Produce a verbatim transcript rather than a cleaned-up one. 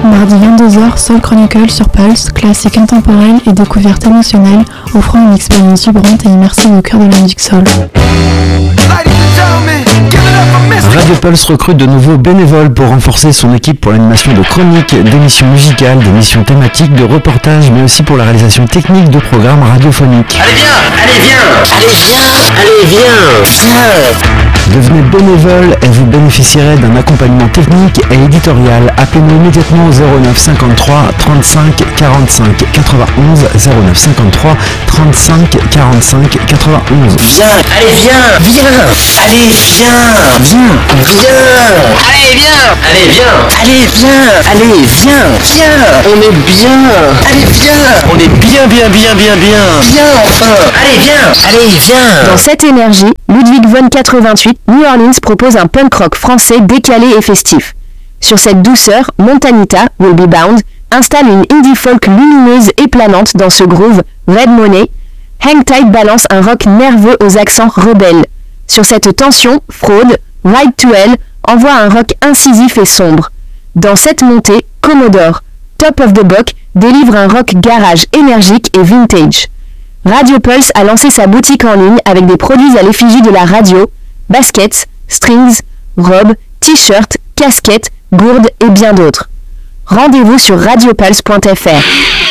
Mardi vingt-deux heures, Soul Chronicle sur Pulse, classique intemporel et découverte émotionnelle, offrant une expérience vibrante et immersive au cœur de la musique soul. Radio Pulse recrute de nouveaux bénévoles pour renforcer son équipe pour l'animation de chroniques, d'émissions musicales, d'émissions thématiques, de reportages, mais aussi pour la réalisation technique de programmes radiophoniques. Allez viens, allez viens, allez viens, allez viens, viens. Devenez bénévole et vous bénéficierez d'un accompagnement technique et éditorial. Appelez-nous immédiatement au zéro neuf cinquante-trois trente-cinq quarante-cinq quatre-vingt-onze, zéro neuf cinquante-trois trente-cinq quarante-cinq quatre-vingt-onze. Viens, allez viens, viens, allez viens, viens, viens, allez viens, allez viens, allez viens, allez viens, viens, on est bien, allez viens, on est bien, bien, bien, bien, bien, viens enfin, allez viens, allez viens. Dans cette énergie, Ludwig von quatre-vingt-huit, New Orleans propose un punk rock français décalé et festif. Sur cette douceur, Montanita, Will Be Bound, installe une indie folk lumineuse et planante dans ce groove. Red Money, Hang Tight balance un rock nerveux aux accents rebelles. Sur cette tension, Fraude, Ride to Hell, envoie un rock incisif et sombre. Dans cette montée, Commodore, Top of the Buck, délivre un rock garage énergique et vintage. Radio Pulse a lancé sa boutique en ligne avec des produits à l'effigie de la radio, baskets, strings, robes, t-shirts, casquettes, gourdes et bien d'autres. Rendez-vous sur radiopulse point f r.